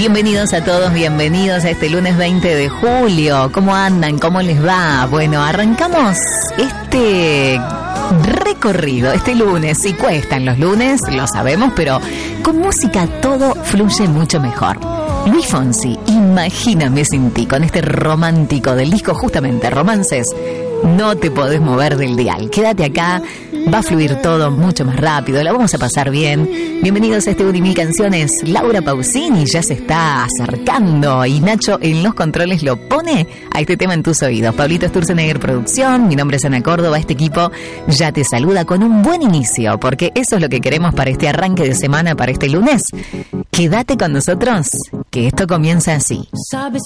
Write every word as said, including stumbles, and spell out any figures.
Bienvenidos a todos, bienvenidos a este lunes veinte de julio. ¿Cómo andan? ¿Cómo les va? Bueno, arrancamos este recorrido este lunes. Sí, cuestan los lunes, lo sabemos, pero con música todo fluye mucho mejor. Luis Fonsi, Imagíname sin ti, con este romántico del disco, justamente Romances. No te podés mover del dial. Quédate acá, va a fluir todo mucho más rápido, la vamos a pasar bien. Bienvenidos a este Unimil Canciones. Laura Pausini ya se está acercando y Nacho en los controles lo pone a este tema en tus oídos. Pablito Sturzenegger Producción, mi nombre es Ana Córdoba. Este equipo ya te saluda con un buen inicio, porque eso es lo que queremos para este arranque de semana, para este lunes. Quédate con nosotros, que esto comienza así. ¿Sabes